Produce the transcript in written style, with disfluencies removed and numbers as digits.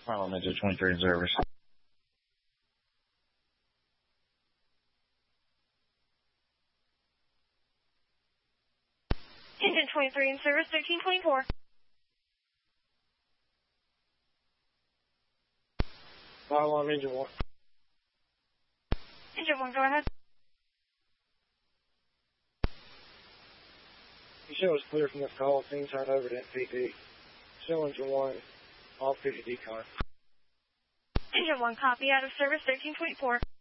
Final Ninja 23 in service. Engine 23 in service, 1324. File on engine 1. Engine 1, go ahead. You show us clear from this call. Team turned over to NPD. Show engine 1, off 50 decon. Engine 1, copy, out of service, 1324.